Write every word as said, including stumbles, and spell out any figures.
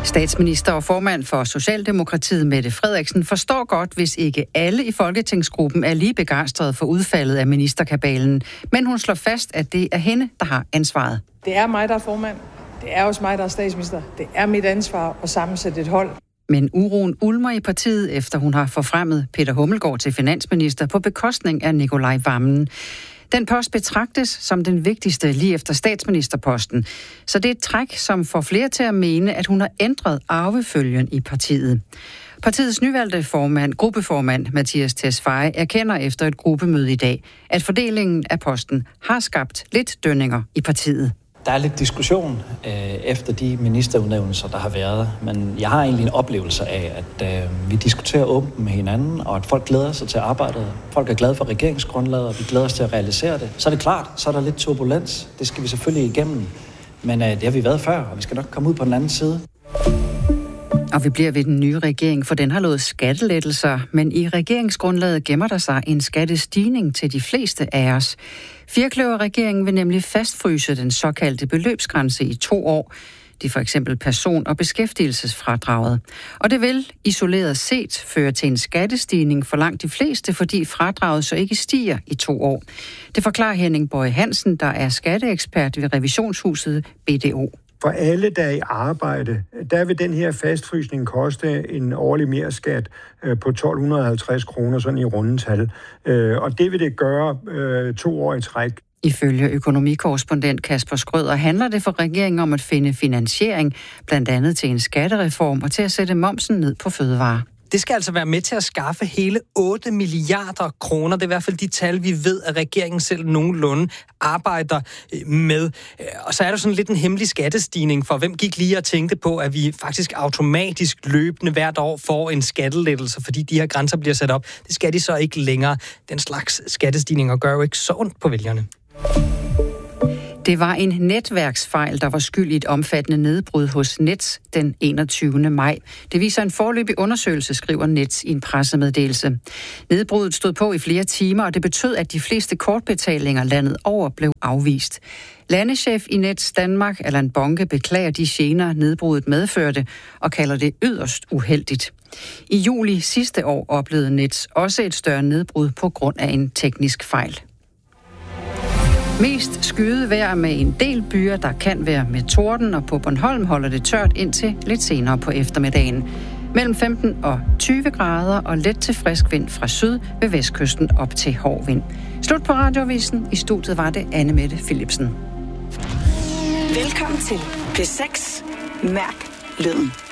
Statsminister og formand for Socialdemokratiet, Mette Frederiksen, forstår godt, hvis ikke alle i folketingsgruppen er lige begejstrede for udfaldet af ministerkabalen. Men hun slår fast, at det er hende, der har ansvaret. Det er mig, der er formand. Det er også mig, der er statsminister. Det er mit ansvar at sammensætte et hold. Men uroen ulmer i partiet, efter hun har forfremmet Peter Hummelgaard til finansminister på bekostning af Nicolai Wammen. Den post betragtes som den vigtigste lige efter statsministerposten, så det er et træk, som får flere til at mene, at hun har ændret arvefølgen i partiet. Partiets nyvalgte formand, gruppeformand Mattias Tesfaye, erkender efter et gruppemøde i dag, at fordelingen af posten har skabt lidt dønninger i partiet. Der er lidt diskussion øh, efter de ministerudnævnelser, der har været, men jeg har egentlig en oplevelse af, at øh, vi diskuterer åbent med hinanden, og at folk glæder sig til arbejdet. Folk er glade for regeringsgrundlaget, og vi glæder os til at realisere det. Så er det klart, så er der lidt turbulens. Det skal vi selvfølgelig igennem, men øh, det har vi været før, og vi skal nok komme ud på den anden side. Og vi bliver ved den nye regering, for den har lovet skattelettelser, men i regeringsgrundlaget gemmer der sig en skattestigning til de fleste af os. Firkløverregeringen vil nemlig fastfryse den såkaldte beløbsgrænse i to år. Det er for eksempel person- og beskæftigelsesfradraget. Og det vil isoleret set føre til en skattestigning for langt de fleste, fordi fradraget så ikke stiger i to år. Det forklarer Henning Boye Hansen, der er skatteekspert ved revisionshuset B D O. For alle, der er i arbejde, der vil den her fastfrysning koste en årlig merskat på tolv halvtreds kroner, sådan i rundetal. Og det vil det gøre to år i træk. Ifølge økonomikorrespondent Kasper Skrøder handler det for regeringen om at finde finansiering, blandt andet til en skattereform og til at sætte momsen ned på fødevarer. Det skal altså være med til at skaffe hele otte milliarder kroner. Det er i hvert fald de tal, vi ved, at regeringen selv nogenlunde arbejder med. Og så er der sådan lidt en hemmelig skattestigning, for hvem gik lige og tænkte på, at vi faktisk automatisk løbende hvert år får en skattelettelse, fordi de her grænser bliver sat op. Det skal de så ikke længere. Den slags skattestigninger gør jo ikke så ondt på vælgerne. Det var en netværksfejl, der var skyld i et omfattende nedbrud hos Nets den enogtyvende maj. Det viser en foreløbig undersøgelse, skriver Nets i en pressemeddelelse. Nedbruddet stod på i flere timer, og det betød, at de fleste kortbetalinger landet over blev afvist. Landeschef i Nets Danmark, Allan Bonke, beklager de gener, nedbruddet medførte, og kalder det yderst uheldigt. I juli sidste år oplevede Nets også et større nedbrud på grund af en teknisk fejl. Mest skyet vejr med en del byer, der kan være med torden, og på Bornholm holder det tørt indtil lidt senere på eftermiddagen. Mellem femten og tyve grader og let til frisk vind fra syd ved vestkysten op til hård vind. Slut på Radioavisen. I studiet var det Anne Mette Philipsen. Velkommen til P seks. Mærk lyden.